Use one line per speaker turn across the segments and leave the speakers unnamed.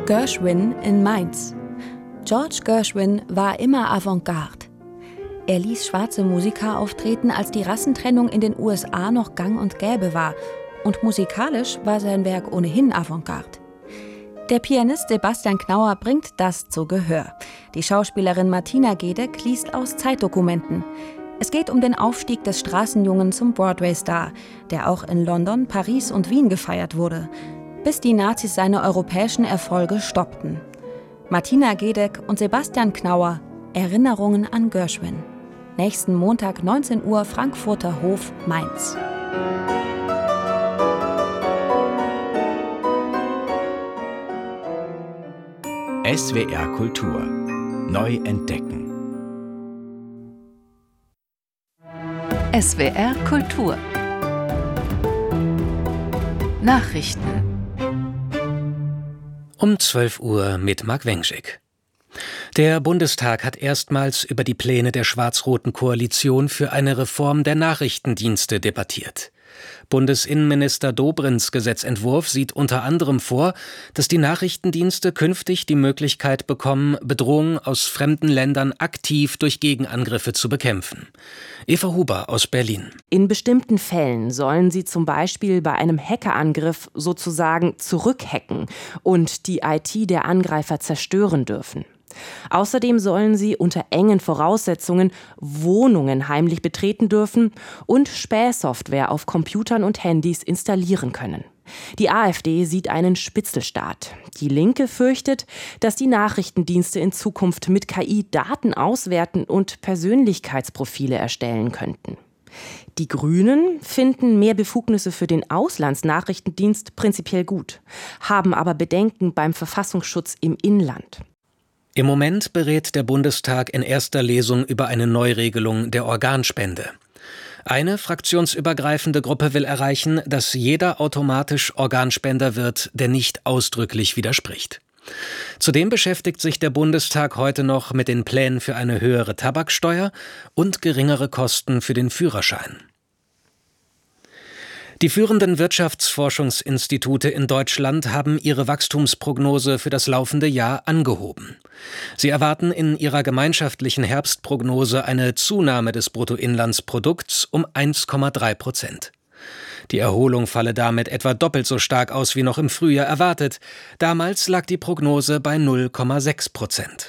Gershwin in Mainz. George Gershwin war immer Avantgarde. Er ließ schwarze Musiker auftreten, als die Rassentrennung in den USA noch gang und gäbe war. Und musikalisch war sein Werk ohnehin Avantgarde. Der Pianist Sebastian Knauer bringt das zu Gehör. Die Schauspielerin Martina Gedeck liest aus Zeitdokumenten. Es geht um den Aufstieg des Straßenjungen zum Broadway-Star, der auch in London, Paris und Wien gefeiert wurde, bis die Nazis seine europäischen Erfolge stoppten. Martina Gedeck und Sebastian Knauer, Erinnerungen an Gershwin. Nächsten Montag 19 Uhr, Frankfurter Hof, Mainz.
SWR Kultur neu entdecken.
SWR Kultur Nachrichten
um 12 Uhr mit Marc Wengschick. Der Bundestag hat erstmals über die Pläne der schwarz-roten Koalition für eine Reform der Nachrichtendienste debattiert. Bundesinnenminister Dobrins Gesetzentwurf sieht unter anderem vor, dass die Nachrichtendienste künftig die Möglichkeit bekommen, Bedrohungen aus fremden Ländern aktiv durch Gegenangriffe zu bekämpfen. Eva Huber aus Berlin.
In bestimmten Fällen sollen sie zum Beispiel bei einem Hackerangriff sozusagen zurückhacken und die IT der Angreifer zerstören dürfen. Außerdem sollen sie unter engen Voraussetzungen Wohnungen heimlich betreten dürfen und Spähsoftware auf Computern und Handys installieren können. Die AfD sieht einen Spitzelstaat. Die Linke fürchtet, dass die Nachrichtendienste in Zukunft mit KI Daten auswerten und Persönlichkeitsprofile erstellen könnten. Die Grünen finden mehr Befugnisse für den Auslandsnachrichtendienst prinzipiell gut, haben aber Bedenken beim Verfassungsschutz im Inland.
Im Moment berät der Bundestag in erster Lesung über eine Neuregelung der Organspende. Eine fraktionsübergreifende Gruppe will erreichen, dass jeder automatisch Organspender wird, der nicht ausdrücklich widerspricht. Zudem beschäftigt sich der Bundestag heute noch mit den Plänen für eine höhere Tabaksteuer und geringere Kosten für den Führerschein. Die führenden Wirtschaftsforschungsinstitute in Deutschland haben ihre Wachstumsprognose für das laufende Jahr angehoben. Sie erwarten in ihrer gemeinschaftlichen Herbstprognose eine Zunahme des Bruttoinlandsprodukts um 1,3%. Die Erholung falle damit etwa doppelt so stark aus wie noch im Frühjahr erwartet. Damals lag die Prognose bei 0,6%.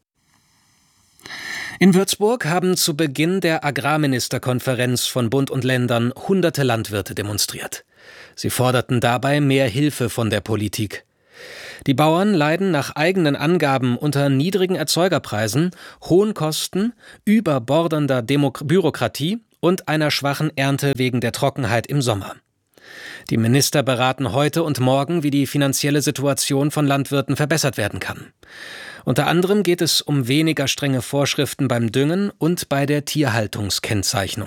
In Würzburg haben zu Beginn der Agrarministerkonferenz von Bund und Ländern hunderte Landwirte demonstriert. Sie forderten dabei mehr Hilfe von der Politik. Die Bauern leiden nach eigenen Angaben unter niedrigen Erzeugerpreisen, hohen Kosten, überbordernder Bürokratie und einer schwachen Ernte wegen der Trockenheit im Sommer. Die Minister beraten heute und morgen, wie die finanzielle Situation von Landwirten verbessert werden kann. Unter anderem geht es um weniger strenge Vorschriften beim Düngen und bei der Tierhaltungskennzeichnung.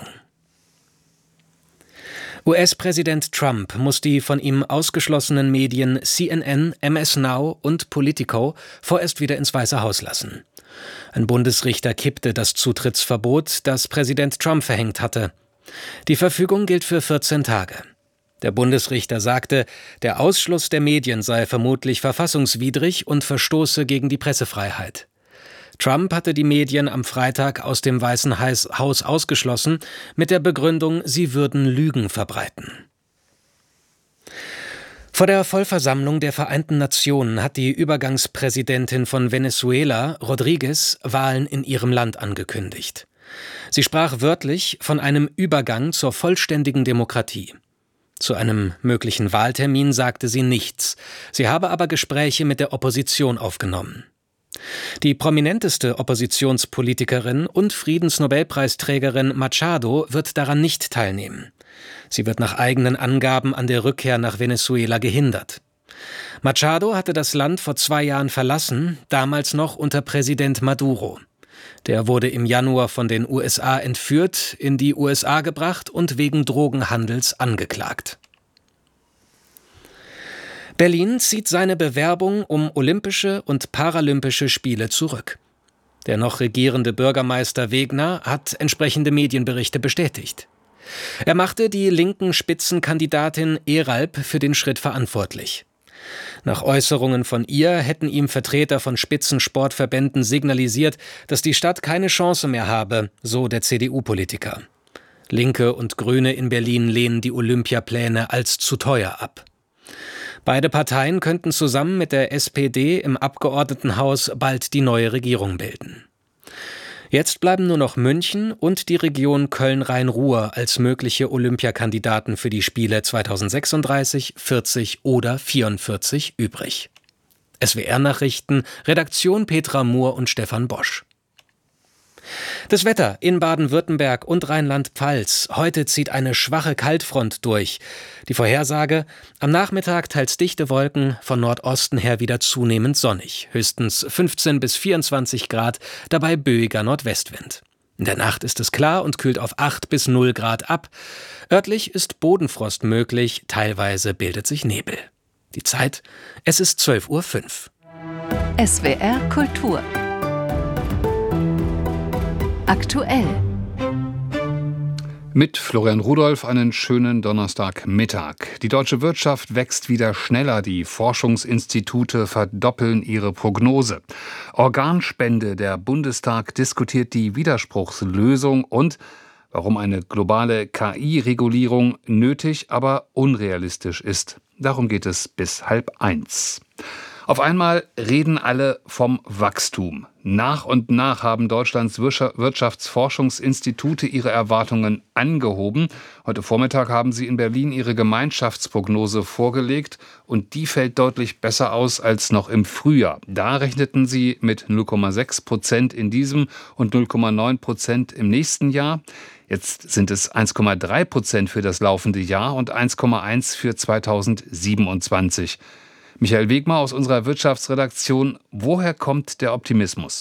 US-Präsident Trump muss die von ihm ausgeschlossenen Medien CNN, MS Now und Politico vorerst wieder ins Weiße Haus lassen. Ein Bundesrichter kippte das Zutrittsverbot, das Präsident Trump verhängt hatte. Die Verfügung gilt für 14 Tage. Der Bundesrichter sagte, der Ausschluss der Medien sei vermutlich verfassungswidrig und verstoße gegen die Pressefreiheit. Trump hatte die Medien am Freitag aus dem Weißen Haus ausgeschlossen, mit der Begründung, sie würden Lügen verbreiten. Vor der Vollversammlung der Vereinten Nationen hat die Übergangspräsidentin von Venezuela, Rodriguez, Wahlen in ihrem Land angekündigt. Sie sprach wörtlich von einem Übergang zur vollständigen Demokratie. Zu einem möglichen Wahltermin sagte sie nichts. Sie habe aber Gespräche mit der Opposition aufgenommen. Die prominenteste Oppositionspolitikerin und Friedensnobelpreisträgerin Machado wird daran nicht teilnehmen. Sie wird nach eigenen Angaben an der Rückkehr nach Venezuela gehindert. Machado hatte das Land vor 2 Jahren verlassen, damals noch unter Präsident Maduro. Der wurde im Januar von den USA entführt, in die USA gebracht und wegen Drogenhandels angeklagt. Berlin zieht seine Bewerbung um Olympische und Paralympische Spiele zurück. Der noch regierende Bürgermeister Wegner hat entsprechende Medienberichte bestätigt. Er machte die linken Spitzenkandidatin Eralp für den Schritt verantwortlich. Nach Äußerungen von ihr hätten ihm Vertreter von Spitzensportverbänden signalisiert, dass die Stadt keine Chance mehr habe, so der CDU-Politiker. Linke und Grüne in Berlin lehnen die Olympiapläne als zu teuer ab. Beide Parteien könnten zusammen mit der SPD im Abgeordnetenhaus bald die neue Regierung bilden. Jetzt bleiben nur noch München und die Region Köln-Rhein-Ruhr als mögliche Olympiakandidaten für die Spiele 2036, 40 oder 44 übrig. SWR-Nachrichten, Redaktion Petra Mohr und Stefan Bosch. Das Wetter in Baden-Württemberg und Rheinland-Pfalz. Heute zieht eine schwache Kaltfront durch. Die Vorhersage: am Nachmittag teils dichte Wolken, von Nordosten her wieder zunehmend sonnig. Höchstens 15 bis 24 Grad, dabei böiger Nordwestwind. In der Nacht ist es klar und kühlt auf 8 bis 0 Grad ab. Örtlich ist Bodenfrost möglich, teilweise bildet sich Nebel. Die Zeit: es ist 12:05 Uhr.
SWR Kultur. Aktuell.
Mit Florian Rudolph einen schönen Donnerstagmittag. Die deutsche Wirtschaft wächst wieder schneller. Die Forschungsinstitute verdoppeln ihre Prognose. Organspende. Der Bundestag diskutiert die Widerspruchslösung und warum eine globale KI-Regulierung nötig, aber unrealistisch ist. Darum geht es bis 12:30. Auf einmal reden alle vom Wachstum. Nach und nach haben Deutschlands Wirtschaftsforschungsinstitute ihre Erwartungen angehoben. Heute Vormittag haben sie in Berlin ihre Gemeinschaftsprognose vorgelegt und die fällt deutlich besser aus als noch im Frühjahr. Da rechneten sie mit 0,6% in diesem und 0,9% im nächsten Jahr. Jetzt sind es 1,3% für das laufende Jahr und 1,1% für 2027. Michael Wegmar aus unserer Wirtschaftsredaktion, woher kommt der Optimismus?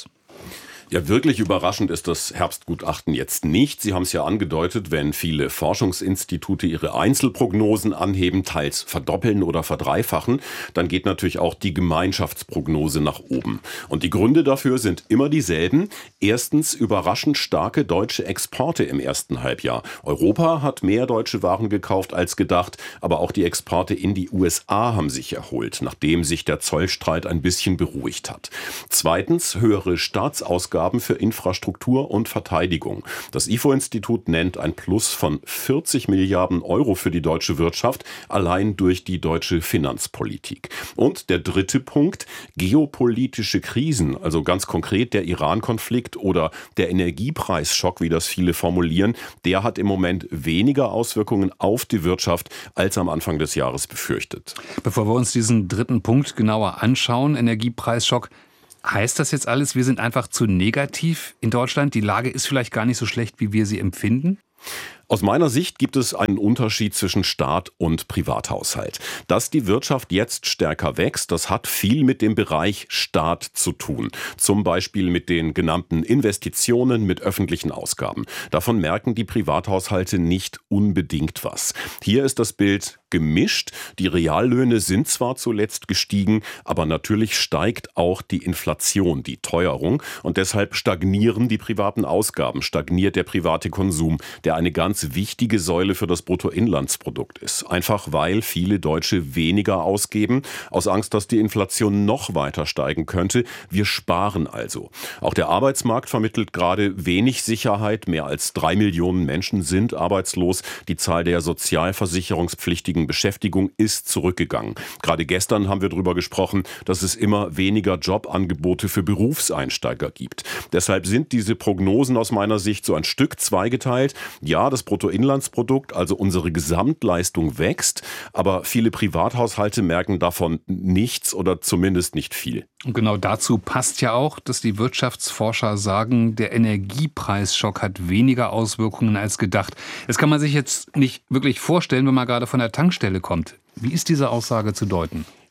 Ja, wirklich überraschend ist das Herbstgutachten jetzt nicht. Sie haben es ja angedeutet, wenn viele Forschungsinstitute ihre Einzelprognosen anheben, teils verdoppeln oder verdreifachen, dann geht natürlich auch die Gemeinschaftsprognose nach oben. Und die Gründe dafür sind immer dieselben. Erstens überraschend starke deutsche Exporte im ersten Halbjahr. Europa hat mehr deutsche Waren gekauft als gedacht, aber auch die Exporte in die USA haben sich erholt, nachdem sich der Zollstreit ein bisschen beruhigt hat. Zweitens höhere Staatsausgaben für Infrastruktur und Verteidigung. Das IFO-Institut nennt ein Plus von 40 Milliarden Euro für die deutsche Wirtschaft, allein durch die deutsche Finanzpolitik. Und der dritte Punkt, geopolitische Krisen, also ganz konkret der Iran-Konflikt oder der Energiepreisschock, wie das viele formulieren, der hat im Moment weniger Auswirkungen auf die Wirtschaft als am Anfang des Jahres befürchtet.
Bevor wir uns diesen dritten Punkt genauer anschauen, Energiepreisschock, heißt das jetzt alles, wir sind einfach zu negativ in Deutschland? Die Lage ist vielleicht gar nicht so schlecht, wie wir sie empfinden?
Aus meiner Sicht gibt es einen Unterschied zwischen Staat und Privathaushalt. Dass die Wirtschaft jetzt stärker wächst, das hat viel mit dem Bereich Staat zu tun. Zum Beispiel mit den genannten Investitionen, mit öffentlichen Ausgaben. Davon merken die Privathaushalte nicht unbedingt was. Hier ist das Bild gemischt. Die Reallöhne sind zwar zuletzt gestiegen, aber natürlich steigt auch die Inflation, die Teuerung. Und deshalb stagnieren die privaten Ausgaben, stagniert der private Konsum, der eine ganz wichtige Säule für das Bruttoinlandsprodukt ist. Einfach weil viele Deutsche weniger ausgeben, aus Angst, dass die Inflation noch weiter steigen könnte. Wir sparen also. Auch der Arbeitsmarkt vermittelt gerade wenig Sicherheit. Mehr als 3 Millionen Menschen sind arbeitslos. Die Zahl der sozialversicherungspflichtigen Beschäftigung ist zurückgegangen. Gerade gestern haben wir darüber gesprochen, dass es immer weniger Jobangebote für Berufseinsteiger gibt. Deshalb sind diese Prognosen aus meiner Sicht so ein Stück zweigeteilt. Ja, das Bruttoinlandsprodukt, also unsere Gesamtleistung wächst, aber viele Privathaushalte merken davon nichts oder zumindest nicht viel.
Und genau dazu passt ja auch, dass die Wirtschaftsforscher sagen, der Energiepreisschock hat weniger Auswirkungen als gedacht. Das kann man sich jetzt nicht wirklich vorstellen, wenn man gerade von der Tankstelle kommt. Wie ist diese Aussage zu deuten?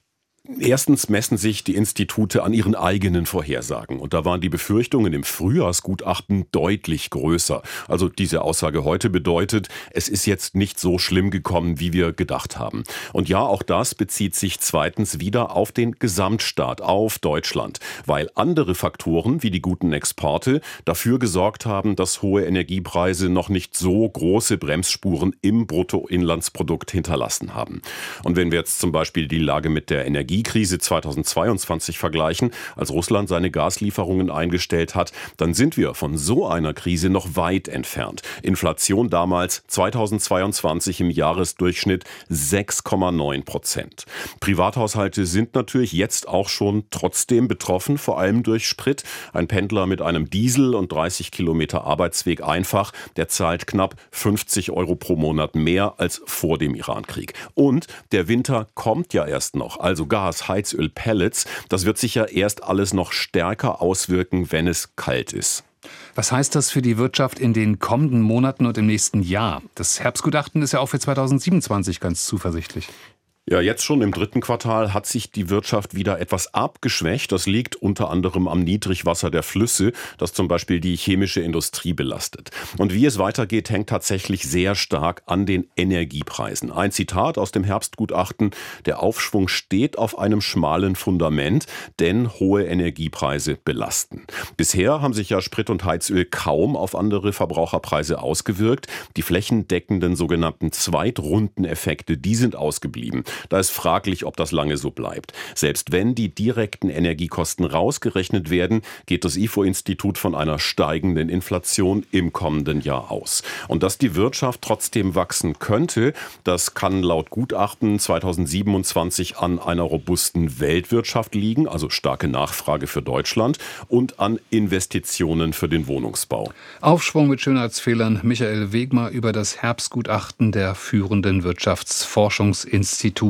Erstens messen sich die Institute an ihren eigenen Vorhersagen. Und da waren die Befürchtungen im Frühjahrsgutachten deutlich größer. Also diese Aussage heute bedeutet, es ist jetzt nicht so schlimm gekommen, wie wir gedacht haben. Und ja, auch das bezieht sich zweitens wieder auf den Gesamtstaat, auf Deutschland. Weil andere Faktoren wie die guten Exporte dafür gesorgt haben, dass hohe Energiepreise noch nicht so große Bremsspuren im Bruttoinlandsprodukt hinterlassen haben. Und wenn wir jetzt zum Beispiel die Lage mit der Energiekrise 2022 vergleichen, als Russland seine Gaslieferungen eingestellt hat, dann sind wir von so einer Krise noch weit entfernt. Inflation damals 2022 im Jahresdurchschnitt 6,9%. Privathaushalte sind natürlich jetzt auch schon trotzdem betroffen, vor allem durch Sprit. Ein Pendler mit einem Diesel und 30 Kilometer Arbeitsweg einfach, der zahlt knapp 50 Euro pro Monat mehr als vor dem Irankrieg. Und der Winter kommt ja erst noch, also Gas, Heizöl, Pellets, das wird sich ja erst alles noch stärker auswirken, wenn es kalt ist.
Was heißt das für die Wirtschaft in den kommenden Monaten und im nächsten Jahr? Das Herbstgutachten ist ja auch für 2027 ganz zuversichtlich.
Ja, jetzt schon im 3. Quartal hat sich die Wirtschaft wieder etwas abgeschwächt. Das liegt unter anderem am Niedrigwasser der Flüsse, das zum Beispiel die chemische Industrie belastet. Und wie es weitergeht, hängt tatsächlich sehr stark an den Energiepreisen. Ein Zitat aus dem Herbstgutachten: Der Aufschwung steht auf einem schmalen Fundament, denn hohe Energiepreise belasten. Bisher haben sich ja Sprit und Heizöl kaum auf andere Verbraucherpreise ausgewirkt. Die flächendeckenden sogenannten Zweitrundeneffekte, die sind ausgeblieben. Da ist fraglich, ob das lange so bleibt. Selbst wenn die direkten Energiekosten rausgerechnet werden, geht das IFO-Institut von einer steigenden Inflation im kommenden Jahr aus. Und dass die Wirtschaft trotzdem wachsen könnte, das kann laut Gutachten 2027 an einer robusten Weltwirtschaft liegen, also starke Nachfrage für Deutschland, und an Investitionen für den Wohnungsbau.
Aufschwung mit Schönheitsfehlern. Michael Wegmer über das Herbstgutachten der führenden Wirtschaftsforschungsinstitute.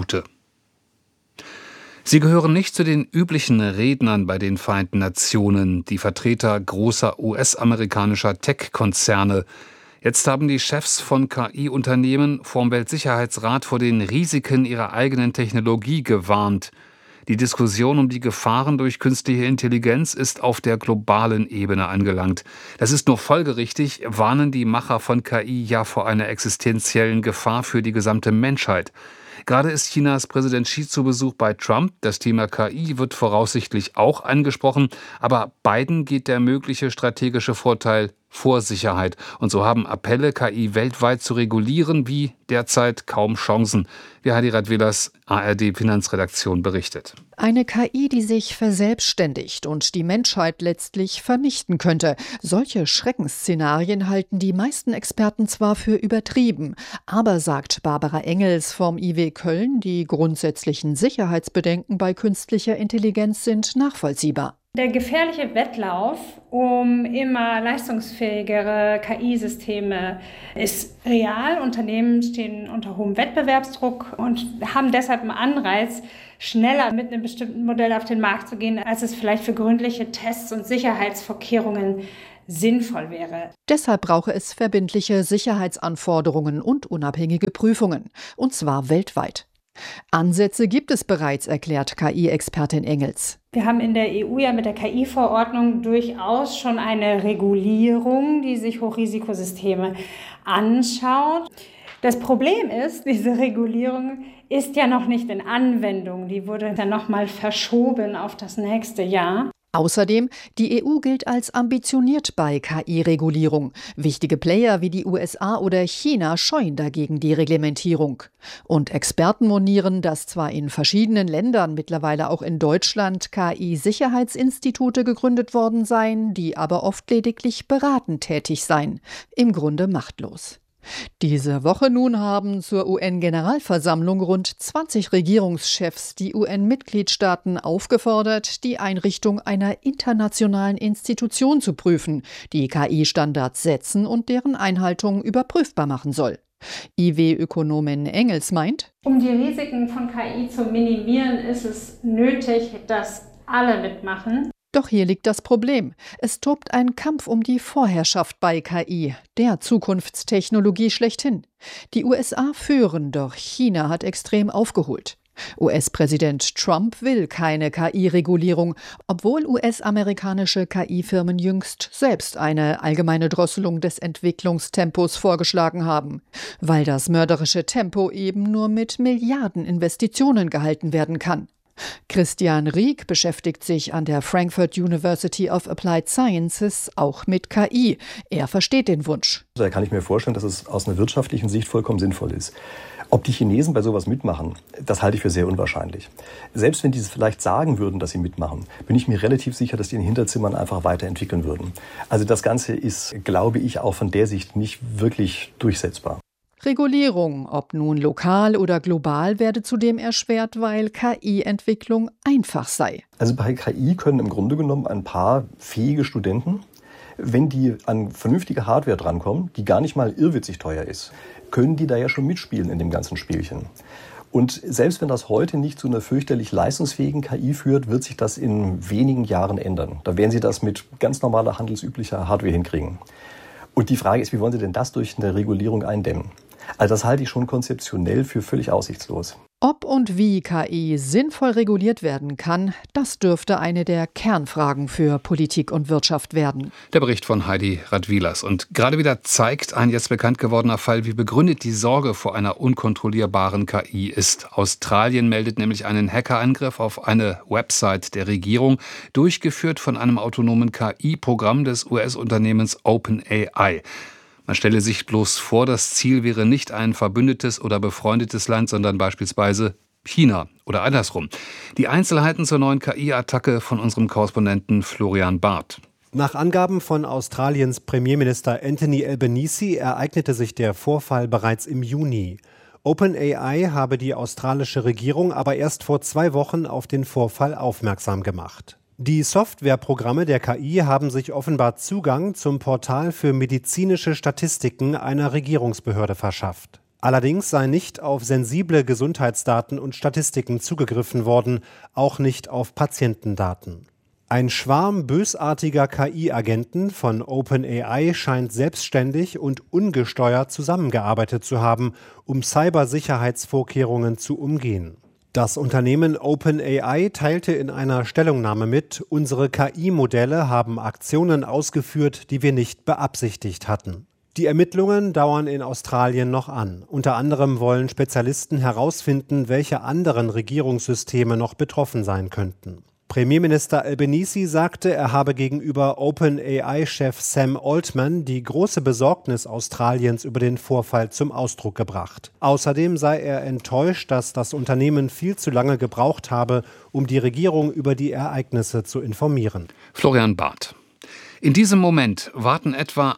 Sie gehören nicht zu den üblichen Rednern bei den Vereinten Nationen, die Vertreter großer US-amerikanischer Tech-Konzerne. Jetzt haben die Chefs von KI-Unternehmen vom Weltsicherheitsrat vor den Risiken ihrer eigenen Technologie gewarnt. Die Diskussion um die Gefahren durch künstliche Intelligenz ist auf der globalen Ebene angelangt. Das ist nur folgerichtig, warnen die Macher von KI ja vor einer existenziellen Gefahr für die gesamte Menschheit. Gerade ist Chinas Präsident Xi zu Besuch bei Trump. Das Thema KI wird voraussichtlich auch angesprochen. Aber beiden geht der mögliche strategische Vorteil vor Sicherheit. Und so haben Appelle, KI weltweit zu regulieren, wie derzeit kaum Chancen, wie Heidi Radwilas ARD-Finanzredaktion berichtet.
Eine KI, die sich verselbstständigt und die Menschheit letztlich vernichten könnte. Solche Schreckensszenarien halten die meisten Experten zwar für übertrieben, aber, sagt Barbara Engels vom IW Köln, die grundsätzlichen Sicherheitsbedenken bei künstlicher Intelligenz sind nachvollziehbar.
Der gefährliche Wettlauf um immer leistungsfähigere KI-Systeme ist real. Unternehmen stehen unter hohem Wettbewerbsdruck und haben deshalb einen Anreiz, schneller mit einem bestimmten Modell auf den Markt zu gehen, als es vielleicht für gründliche Tests und Sicherheitsvorkehrungen sinnvoll wäre.
Deshalb brauche es verbindliche Sicherheitsanforderungen und unabhängige Prüfungen, und zwar weltweit. Ansätze gibt es bereits, erklärt KI-Expertin Engels.
Wir haben in der EU ja mit der KI-Verordnung durchaus schon eine Regulierung, die sich Hochrisikosysteme anschaut. Das Problem ist, diese Regulierung ist ja noch nicht in Anwendung. Die wurde dann nochmal verschoben auf das nächste Jahr.
Außerdem, die EU gilt als ambitioniert bei KI-Regulierung. Wichtige Player wie die USA oder China scheuen dagegen die Reglementierung. Und Experten monieren, dass zwar in verschiedenen Ländern, mittlerweile auch in Deutschland, KI-Sicherheitsinstitute gegründet worden seien, die aber oft lediglich beratend tätig seien. Im Grunde machtlos. Diese Woche nun haben zur UN-Generalversammlung rund 20 Regierungschefs die UN-Mitgliedstaaten aufgefordert, die Einrichtung einer internationalen Institution zu prüfen, die KI-Standards setzen und deren Einhaltung überprüfbar machen soll. IW-Ökonomin Engels meint:
Um die Risiken von KI zu minimieren, ist es nötig, dass alle mitmachen.
Doch hier liegt das Problem. Es tobt ein Kampf um die Vorherrschaft bei KI, der Zukunftstechnologie schlechthin. Die USA führen, doch China hat extrem aufgeholt. US-Präsident Trump will keine KI-Regulierung, obwohl US-amerikanische KI-Firmen jüngst selbst eine allgemeine Drosselung des Entwicklungstempos vorgeschlagen haben, weil das mörderische Tempo eben nur mit Milliardeninvestitionen gehalten werden kann. Christian Rieck beschäftigt sich an der Frankfurt University of Applied Sciences auch mit KI. Er versteht den Wunsch.
Da kann ich mir vorstellen, dass es aus einer wirtschaftlichen Sicht vollkommen sinnvoll ist. Ob die Chinesen bei sowas mitmachen, das halte ich für sehr unwahrscheinlich. Selbst wenn die es vielleicht sagen würden, dass sie mitmachen, bin ich mir relativ sicher, dass die in den Hinterzimmern einfach weiterentwickeln würden. Also das Ganze ist, glaube ich, auch von der Sicht nicht wirklich durchsetzbar.
Regulierung, ob nun lokal oder global, werde zudem erschwert, weil KI-Entwicklung einfach sei.
Also bei KI können im Grunde genommen ein paar fähige Studenten, wenn die an vernünftige Hardware drankommen, die gar nicht mal irrwitzig teuer ist, können die da ja schon mitspielen in dem ganzen Spielchen. Und selbst wenn das heute nicht zu einer fürchterlich leistungsfähigen KI führt, wird sich das in wenigen Jahren ändern. Da werden sie das mit ganz normaler, handelsüblicher Hardware hinkriegen. Und die Frage ist, wie wollen sie denn das durch eine Regulierung eindämmen? Also das halte ich schon konzeptionell für völlig aussichtslos.
Ob und wie KI sinnvoll reguliert werden kann, das dürfte eine der Kernfragen für Politik und Wirtschaft werden.
Der Bericht von Heidi Radwilas. Und gerade wieder zeigt ein jetzt bekannt gewordener Fall, wie begründet die Sorge vor einer unkontrollierbaren KI ist. Australien meldet nämlich einen Hackerangriff auf eine Website der Regierung, durchgeführt von einem autonomen KI-Programm des US-Unternehmens OpenAI. Man stelle sich bloß vor, das Ziel wäre nicht ein verbündetes oder befreundetes Land, sondern beispielsweise China oder andersrum. Die Einzelheiten zur neuen KI-Attacke von unserem Korrespondenten Florian Barth.
Nach Angaben von Australiens Premierminister Anthony Albanese ereignete sich der Vorfall bereits im Juni. OpenAI habe die australische Regierung aber erst vor 2 Wochen auf den Vorfall aufmerksam gemacht. Die Softwareprogramme der KI haben sich offenbar Zugang zum Portal für medizinische Statistiken einer Regierungsbehörde verschafft. Allerdings sei nicht auf sensible Gesundheitsdaten und Statistiken zugegriffen worden, auch nicht auf Patientendaten. Ein Schwarm bösartiger KI-Agenten von OpenAI scheint selbstständig und ungesteuert zusammengearbeitet zu haben, um Cybersicherheitsvorkehrungen zu umgehen. Das Unternehmen OpenAI teilte in einer Stellungnahme mit, unsere KI-Modelle haben Aktionen ausgeführt, die wir nicht beabsichtigt hatten. Die Ermittlungen dauern in Australien noch an. Unter anderem wollen Spezialisten herausfinden, welche anderen Regierungssysteme noch betroffen sein könnten. Premierminister Albanese sagte, er habe gegenüber OpenAI-Chef Sam Altman die große Besorgnis Australiens über den Vorfall zum Ausdruck gebracht. Außerdem sei er enttäuscht, dass das Unternehmen viel zu lange gebraucht habe, um die Regierung über die Ereignisse zu informieren.
Florian Barth. In diesem Moment warten etwa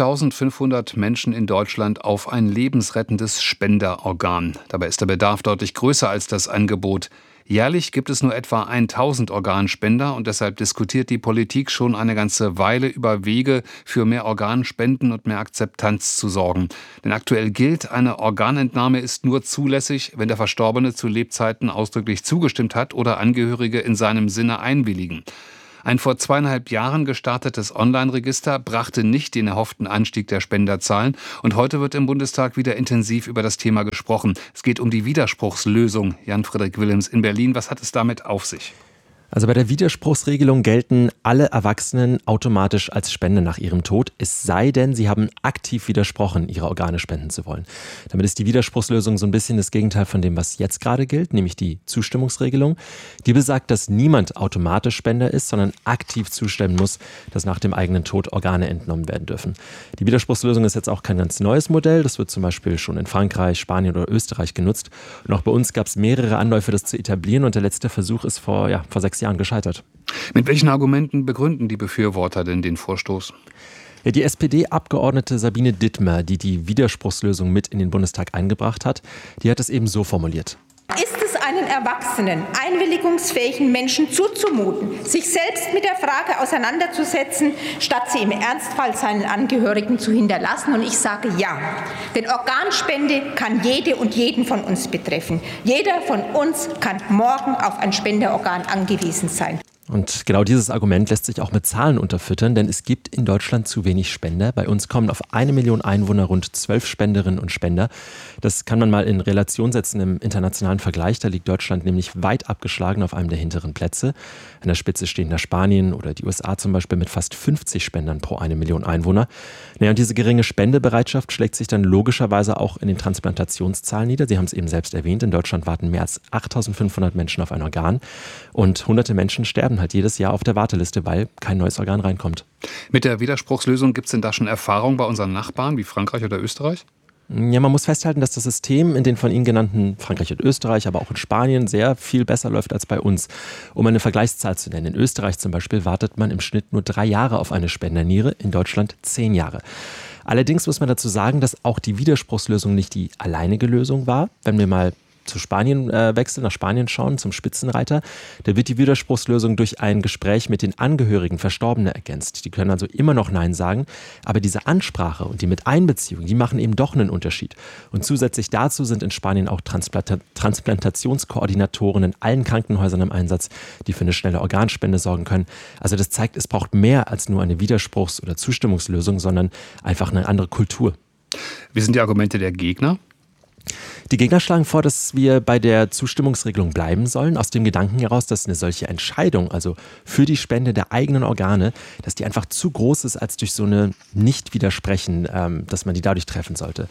8.500 Menschen in Deutschland auf ein lebensrettendes Spenderorgan. Dabei ist der Bedarf deutlich größer als das Angebot. Jährlich gibt es nur etwa 1.000 Organspender und deshalb diskutiert die Politik schon eine ganze Weile über Wege für mehr Organspenden und mehr Akzeptanz zu sorgen. Denn aktuell gilt, eine Organentnahme ist nur zulässig, wenn der Verstorbene zu Lebzeiten ausdrücklich zugestimmt hat oder Angehörige in seinem Sinne einwilligen. Ein vor 2,5 Jahren gestartetes Online-Register brachte nicht den erhofften Anstieg der Spenderzahlen und heute wird im Bundestag wieder intensiv über das Thema gesprochen. Es geht um die Widerspruchslösung. Jan-Friedrich Willems in Berlin. Was hat es damit auf sich?
Also bei der Widerspruchsregelung gelten alle Erwachsenen automatisch als Spende nach ihrem Tod, es sei denn, sie haben aktiv widersprochen, ihre Organe spenden zu wollen. Damit ist die Widerspruchslösung so ein bisschen das Gegenteil von dem, was jetzt gerade gilt, nämlich die Zustimmungsregelung. Die besagt, dass niemand automatisch Spender ist, sondern aktiv zustimmen muss, dass nach dem eigenen Tod Organe entnommen werden dürfen. Die Widerspruchslösung ist jetzt auch kein ganz neues Modell. Das wird zum Beispiel schon in Frankreich, Spanien oder Österreich genutzt. Und auch bei uns gab es mehrere Anläufe, das zu etablieren. Und der letzte Versuch ist vor 6 Jahren gescheitert.
Mit welchen Argumenten begründen die Befürworter denn den Vorstoß?
Ja, die SPD-Abgeordnete Sabine Dittmer, die die Widerspruchslösung mit in den Bundestag eingebracht hat, die hat es eben so formuliert.
Ist es einen erwachsenen, einwilligungsfähigen Menschen zuzumuten, sich selbst mit der Frage auseinanderzusetzen, statt sie im Ernstfall seinen Angehörigen zu hinterlassen? Und ich sage ja, denn Organspende kann jede und jeden von uns betreffen. Jeder von uns kann morgen auf ein Spenderorgan angewiesen sein.
Und genau dieses Argument lässt sich auch mit Zahlen unterfüttern, denn es gibt in Deutschland zu wenig Spender. Bei uns kommen auf 1 Million Einwohner rund 12 Spenderinnen und Spender. Das kann man mal in Relation setzen im internationalen Vergleich. Da liegt Deutschland nämlich weit abgeschlagen auf einem der hinteren Plätze. An der Spitze stehen da Spanien oder die USA zum Beispiel mit fast 50 Spendern pro 1 Million Einwohner. Und diese geringe Spendebereitschaft schlägt sich dann logischerweise auch in den Transplantationszahlen nieder. Sie haben es eben selbst erwähnt, in Deutschland warten mehr als 8.500 Menschen auf ein Organ und hunderte Menschen sterben halt jedes Jahr auf der Warteliste, weil kein neues Organ reinkommt.
Mit der Widerspruchslösung gibt es denn da schon Erfahrung bei unseren Nachbarn wie Frankreich oder Österreich?
Ja, man muss festhalten, dass das System in den von Ihnen genannten Frankreich und Österreich, aber auch in Spanien sehr viel besser läuft als bei uns. Um eine Vergleichszahl zu nennen, in Österreich zum Beispiel wartet man im Schnitt nur 3 Jahre auf eine Spenderniere, in Deutschland 10 Jahre. Allerdings muss man dazu sagen, dass auch die Widerspruchslösung nicht die alleinige Lösung war. Wenn wir mal zu Spanien wechseln, nach Spanien schauen, zum Spitzenreiter, da wird die Widerspruchslösung durch ein Gespräch mit den Angehörigen Verstorbener ergänzt. Die können also immer noch Nein sagen, aber diese Ansprache und die Miteinbeziehung, die machen eben doch einen Unterschied. Und zusätzlich dazu sind in Spanien auch Transplantationskoordinatoren in allen Krankenhäusern im Einsatz, die für eine schnelle Organspende sorgen können. Also das zeigt, es braucht mehr als nur eine Widerspruchs- oder Zustimmungslösung, sondern einfach eine andere Kultur.
Wie sind die Argumente der Gegner?
Die Gegner schlagen vor, dass wir bei der Zustimmungsregelung bleiben sollen, aus dem Gedanken heraus, dass eine solche Entscheidung, also für die Spende der eigenen Organe, dass die einfach zu groß ist, als durch so eine Nicht-Widersprechen, dass man die dadurch treffen sollte.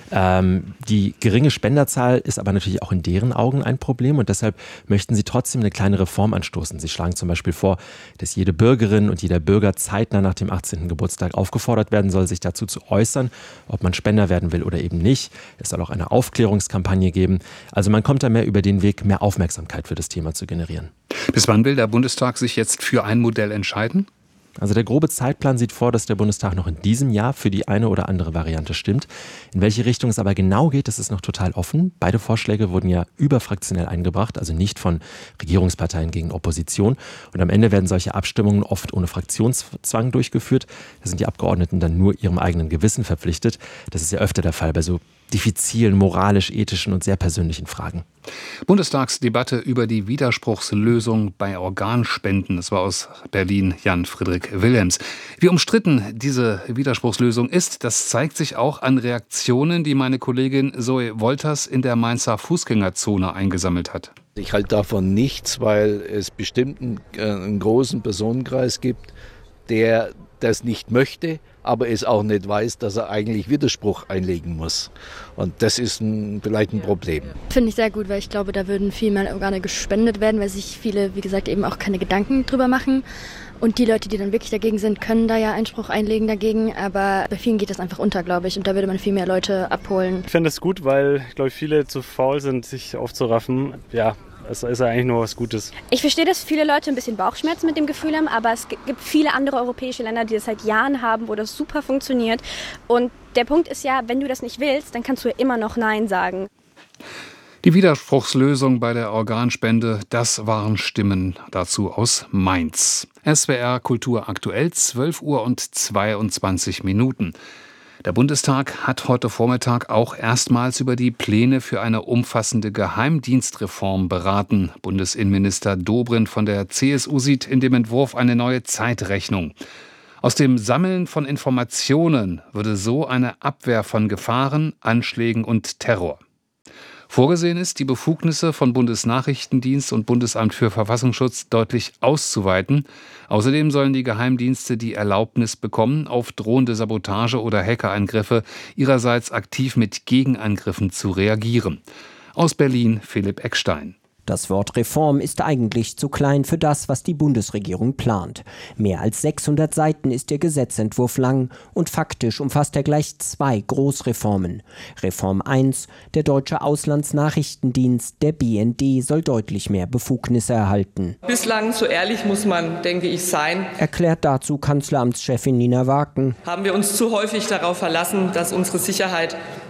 Die geringe Spenderzahl ist aber natürlich auch in deren Augen ein Problem und deshalb möchten sie trotzdem eine kleine Reform anstoßen. Sie schlagen zum Beispiel vor, dass jede Bürgerin und jeder Bürger zeitnah nach dem 18. Geburtstag aufgefordert werden soll, sich dazu zu äußern, ob man Spender werden will oder eben nicht. Es soll auch eine Aufklärungskampagne geben. Also man kommt da mehr über den Weg, mehr Aufmerksamkeit für das Thema zu generieren.
Bis wann will der Bundestag sich jetzt für ein Modell entscheiden?
Also der grobe Zeitplan sieht vor, dass der Bundestag noch in diesem Jahr für die eine oder andere Variante stimmt. In welche Richtung es aber genau geht, das ist noch total offen. Beide Vorschläge wurden ja überfraktionell eingebracht, also nicht von Regierungsparteien gegen Opposition. Und am Ende werden solche Abstimmungen oft ohne Fraktionszwang durchgeführt. Da sind die Abgeordneten dann nur ihrem eigenen Gewissen verpflichtet. Das ist ja öfter der Fall bei so diffizilen, moralisch-ethischen und sehr persönlichen Fragen.
Bundestagsdebatte über die Widerspruchslösung bei Organspenden. Das war aus Berlin Jan Friedrich Wilhelms. Wie umstritten diese Widerspruchslösung ist, das zeigt sich auch an Reaktionen, die meine Kollegin Zoe Wolters in der Mainzer Fußgängerzone eingesammelt hat.
Ich halte davon nichts, weil es bestimmt einen großen Personenkreis gibt, der das nicht möchte, aber es auch nicht weiß, dass er eigentlich Widerspruch einlegen muss. Und das ist vielleicht ein Problem.
Finde ich sehr gut, weil ich glaube, da würden viel mehr Organe gespendet werden, weil sich viele, wie gesagt, eben auch keine Gedanken drüber machen. Und die Leute, die dann wirklich dagegen sind, können da ja Einspruch einlegen dagegen. Aber bei vielen geht das einfach unter, glaube ich. Und da würde man viel mehr Leute abholen.
Ich finde es gut, weil, glaube ich, viele zu faul sind, sich aufzuraffen. Ja. Es ist ja eigentlich nur was Gutes.
Ich verstehe, dass viele Leute ein bisschen Bauchschmerzen mit dem Gefühl haben, aber es gibt viele andere europäische Länder, die das seit Jahren haben, wo das super funktioniert. Und der Punkt ist ja, wenn du das nicht willst, dann kannst du ja immer noch Nein sagen.
Die Widerspruchslösung bei der Organspende, das waren Stimmen dazu aus Mainz. SWR Kultur aktuell, 12:22 Uhr. Der Bundestag hat heute Vormittag auch erstmals über die Pläne für eine umfassende Geheimdienstreform beraten. Bundesinnenminister Dobrindt von der CSU sieht in dem Entwurf eine neue Zeitrechnung. Aus dem Sammeln von Informationen würde so eine Abwehr von Gefahren, Anschlägen und Terror. Vorgesehen ist, die Befugnisse von Bundesnachrichtendienst und Bundesamt für Verfassungsschutz deutlich auszuweiten. Außerdem sollen die Geheimdienste die Erlaubnis bekommen, auf drohende Sabotage oder Hackerangriffe ihrerseits aktiv mit Gegenangriffen zu reagieren. Aus Berlin Philipp Eckstein.
Das Wort Reform ist eigentlich zu klein für das, was die Bundesregierung plant. Mehr als 600 Seiten ist der Gesetzentwurf lang und faktisch umfasst er gleich 2 Großreformen. Reform 1, der Deutsche Auslandsnachrichtendienst, der BND, soll deutlich mehr Befugnisse erhalten.
Bislang, so ehrlich muss man, denke ich, sein,
erklärt dazu Kanzleramtschefin Nina Waken.
Haben wir uns zu häufig darauf verlassen, dass unsere Sicherheit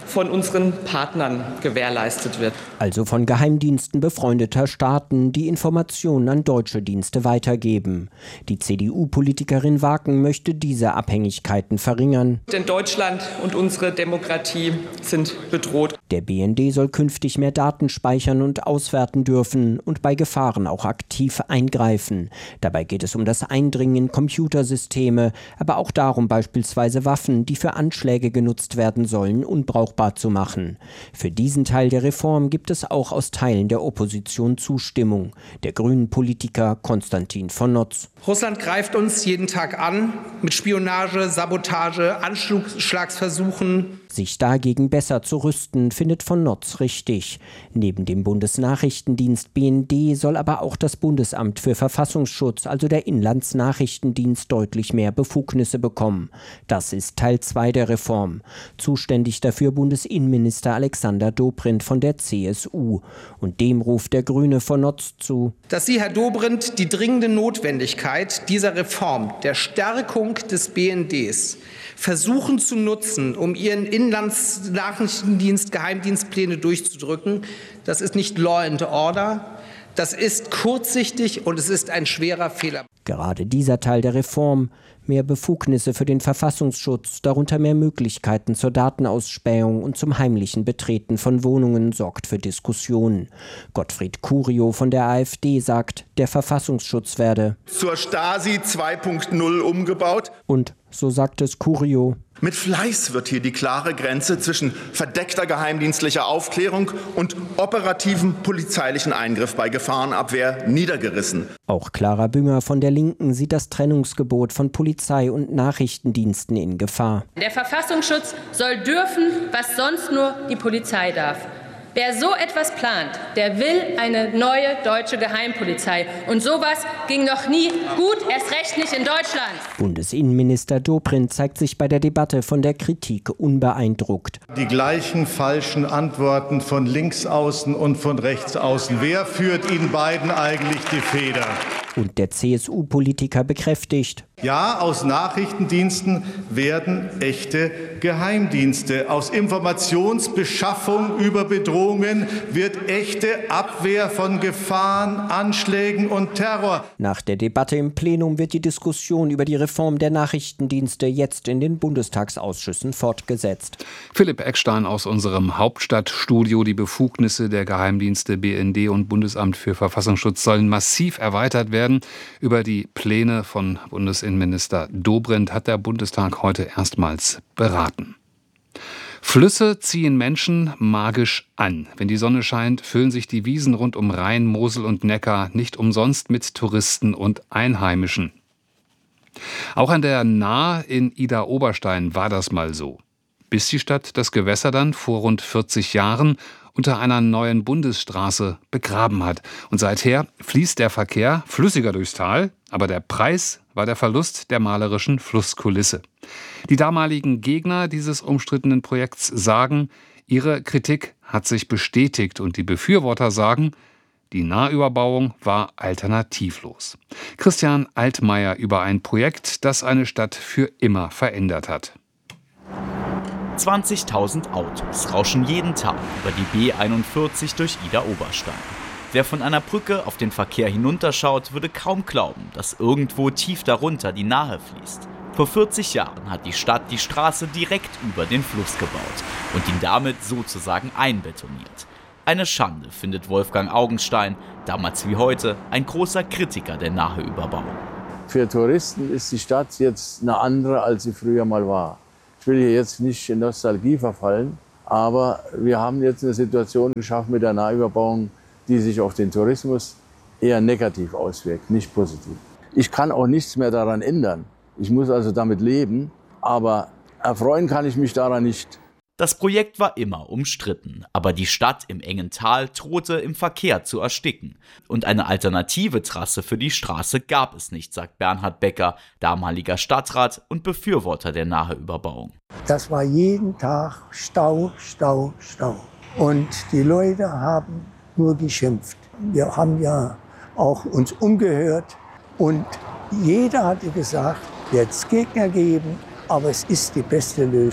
von unseren Partnern gewährleistet wird.
Also von Geheimdiensten befreundeter Staaten, die Informationen an deutsche Dienste weitergeben. Die CDU-Politikerin Waken möchte diese Abhängigkeiten verringern.
Denn Deutschland und unsere Demokratie sind bedroht.
Der BND soll künftig mehr Daten speichern und auswerten dürfen und bei Gefahren auch aktiv eingreifen. Dabei geht es um das Eindringen in Computersysteme, aber auch darum, beispielsweise Waffen, die für Anschläge genutzt werden sollen, unbrauchbar zu machen. Für diesen Teil der Reform gibt es auch aus Teilen der Opposition Zustimmung. Der grünen Politiker Konstantin von Notz.
Russland greift uns jeden Tag an mit Spionage, Sabotage, Anschlagsversuchen.
Sich dagegen besser zu rüsten, findet von Notz richtig. Neben dem Bundesnachrichtendienst BND soll aber auch das Bundesamt für Verfassungsschutz, also der Inlandsnachrichtendienst, deutlich mehr Befugnisse bekommen. Das ist Teil 2 der Reform. Zuständig dafür Bundesinnenminister Alexander Dobrindt von der CSU. Und dem ruft der Grüne von Notz zu:
Dass Sie, Herr Dobrindt, die dringende Notwendigkeit dieser Reform, der Stärkung des BNDs, versuchen zu nutzen, um Ihren Inlandsnachrichtendienst Geheimdienstpläne durchzudrücken, das ist nicht Law and Order, das ist kurzsichtig und es ist ein schwerer Fehler.
Gerade dieser Teil der Reform, mehr Befugnisse für den Verfassungsschutz, darunter mehr Möglichkeiten zur Datenausspähung und zum heimlichen Betreten von Wohnungen, sorgt für Diskussionen. Gottfried Curio von der AfD sagt, der Verfassungsschutz werde
zur Stasi 2.0 umgebaut.
Und, so sagt es Curio,
mit Fleiß wird hier die klare Grenze zwischen verdeckter geheimdienstlicher Aufklärung und operativem polizeilichen Eingriff bei Gefahrenabwehr niedergerissen.
Auch Clara Bünger von der Linken sieht das Trennungsgebot von Polizei und Nachrichtendiensten in Gefahr.
Der Verfassungsschutz soll dürfen, was sonst nur die Polizei darf. Wer so etwas plant, der will eine neue deutsche Geheimpolizei. Und sowas ging noch nie gut, erst recht nicht in Deutschland.
Bundesinnenminister Dobrindt zeigt sich bei der Debatte von der Kritik unbeeindruckt.
Die gleichen falschen Antworten von links außen und von rechts außen. Wer führt Ihnen beiden eigentlich die Feder?
Und der CSU-Politiker bekräftigt:
Ja, aus Nachrichtendiensten werden echte Geheimdienste. Aus Informationsbeschaffung über Bedrohungen wird echte Abwehr von Gefahren, Anschlägen und Terror.
Nach der Debatte im Plenum wird die Diskussion über die Reform der Nachrichtendienste jetzt in den Bundestagsausschüssen fortgesetzt.
Philipp Eckstein aus unserem Hauptstadtstudio. Die Befugnisse der Geheimdienste BND und Bundesamt für Verfassungsschutz sollen massiv erweitert werden. Über die Pläne von Bundesinnenminister Dobrindt hat der Bundestag heute erstmals beraten. Flüsse ziehen Menschen magisch an. Wenn die Sonne scheint, füllen sich die Wiesen rund um Rhein, Mosel und Neckar nicht umsonst mit Touristen und Einheimischen. Auch an der Nahe in Idar-Oberstein war das mal so. Bis die Stadt das Gewässer dann vor rund 40 Jahren unter einer neuen Bundesstraße begraben hat. Und seither fließt der Verkehr flüssiger durchs Tal, aber der Preis war der Verlust der malerischen Flusskulisse. Die damaligen Gegner dieses umstrittenen Projekts sagen, ihre Kritik hat sich bestätigt und die Befürworter sagen, die Nahüberbauung war alternativlos. Christian Altmaier über ein Projekt, das eine Stadt für immer verändert hat.
20.000 Autos rauschen jeden Tag über die B41 durch Idar-Oberstein. Wer von einer Brücke auf den Verkehr hinunterschaut, würde kaum glauben, dass irgendwo tief darunter die Nahe fließt. Vor 40 Jahren hat die Stadt die Straße direkt über den Fluss gebaut und ihn damit sozusagen einbetoniert. Eine Schande, findet Wolfgang Augenstein, damals wie heute ein großer Kritiker der Naheüberbauung.
Für Touristen ist die Stadt jetzt eine andere, als sie früher mal war. Ich will hier jetzt nicht in Nostalgie verfallen, aber wir haben jetzt eine Situation geschaffen mit der Nahüberbauung, die sich auf den Tourismus eher negativ auswirkt, nicht positiv. Ich kann auch nichts mehr daran ändern. Ich muss also damit leben, aber erfreuen kann ich mich daran nicht.
Das Projekt war immer umstritten, aber die Stadt im engen Tal drohte im Verkehr zu ersticken. Und eine alternative Trasse für die Straße gab es nicht, sagt Bernhard Becker, damaliger Stadtrat und Befürworter der Naheüberbauung.
Das war jeden Tag Stau, Stau, Stau. Und die Leute haben nur geschimpft. Wir haben ja auch uns umgehört und jeder hatte gesagt, wird es Gegner geben, aber es ist die beste Lösung.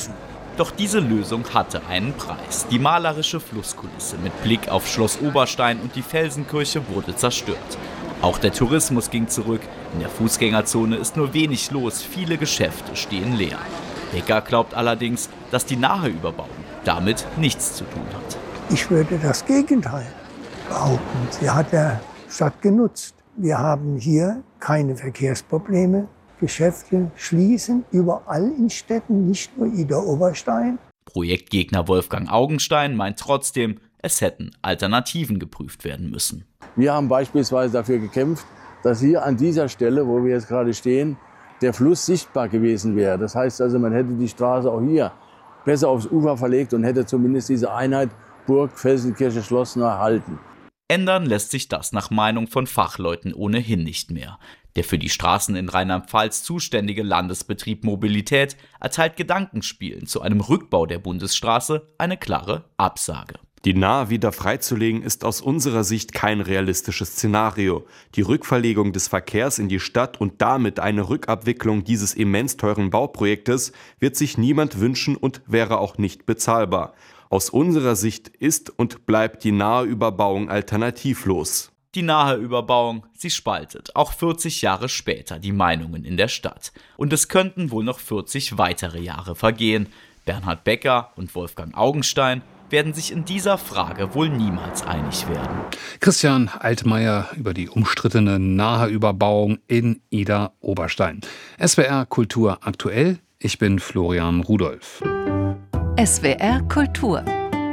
Doch diese Lösung hatte einen Preis. Die malerische Flusskulisse mit Blick auf Schloss Oberstein und die Felsenkirche wurde zerstört. Auch der Tourismus ging zurück. In der Fußgängerzone ist nur wenig los, viele Geschäfte stehen leer. Becker glaubt allerdings, dass die nahe Überbauung damit nichts zu tun hat.
Ich würde das Gegenteil behaupten. Sie hat der Stadt genutzt. Wir haben hier keine Verkehrsprobleme. Geschäfte schließen überall in Städten, nicht nur Idar-Oberstein.
Projektgegner Wolfgang Augenstein meint trotzdem, es hätten Alternativen geprüft werden müssen.
Wir haben beispielsweise dafür gekämpft, dass hier an dieser Stelle, wo wir jetzt gerade stehen, der Fluss sichtbar gewesen wäre. Das heißt also, man hätte die Straße auch hier besser aufs Ufer verlegt und hätte zumindest diese Einheit Burg, Felsenkirche, Schloss noch erhalten.
Ändern lässt sich das nach Meinung von Fachleuten ohnehin nicht mehr. Der für die Straßen in Rheinland-Pfalz zuständige Landesbetrieb Mobilität erteilt Gedankenspielen zu einem Rückbau der Bundesstraße eine klare Absage.
Die Nahe wieder freizulegen ist aus unserer Sicht kein realistisches Szenario. Die Rückverlegung des Verkehrs in die Stadt und damit eine Rückabwicklung dieses immens teuren Bauprojektes wird sich niemand wünschen und wäre auch nicht bezahlbar. Aus unserer Sicht ist und bleibt die nahe Überbauung alternativlos.
Die nahe Überbauung, sie spaltet, auch 40 Jahre später, die Meinungen in der Stadt. Und es könnten wohl noch 40 weitere Jahre vergehen. Bernhard Becker und Wolfgang Augenstein werden sich in dieser Frage wohl niemals einig werden.
Christian Altmaier über die umstrittene nahe Überbauung in Idar-Oberstein. SWR Kultur aktuell. Ich bin Florian Rudolph.
SWR Kultur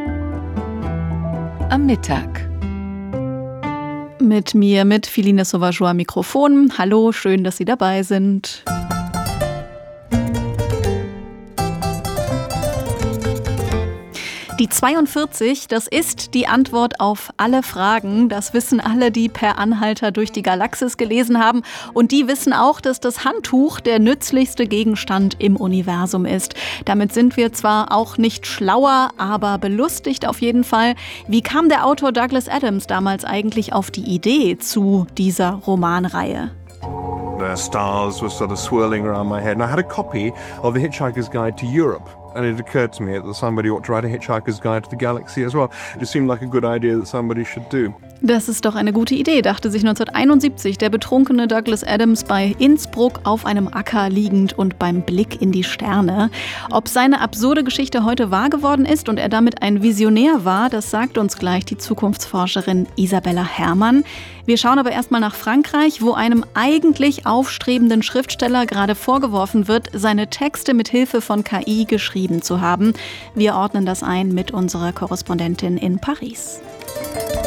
am Mittag.
Mit mir, mit Philine Sauvageau am Mikrofon. Hallo, schön, dass Sie dabei sind. Die 42, das ist die Antwort auf alle Fragen. Das wissen alle, die Per Anhalter durch die Galaxis gelesen haben. Und die wissen auch, dass das Handtuch der nützlichste Gegenstand im Universum ist. Damit sind wir zwar auch nicht schlauer, aber belustigt auf jeden Fall. Wie kam der Autor Douglas Adams damals eigentlich auf die Idee zu dieser Romanreihe?
The stars were sort of swirling around my head, and I had a copy of The Hitchhiker's Guide to Europe. And it occurred to me that somebody ought to write a Hitchhiker's Guide to the Galaxy as well. It just seemed like a good idea that somebody should do.
Das ist doch eine gute Idee, dachte sich 1971 der betrunkene Douglas Adams bei Innsbruck auf einem Acker liegend und beim Blick in die Sterne. Ob seine absurde Geschichte heute wahr geworden ist und er damit ein Visionär war, das sagt uns gleich die Zukunftsforscherin Isabella Herrmann. Wir schauen aber erstmal nach Frankreich, wo einem eigentlich aufstrebenden Schriftsteller gerade vorgeworfen wird, seine Texte mit Hilfe von KI geschrieben zu haben. Wir ordnen das ein mit unserer Korrespondentin in Paris.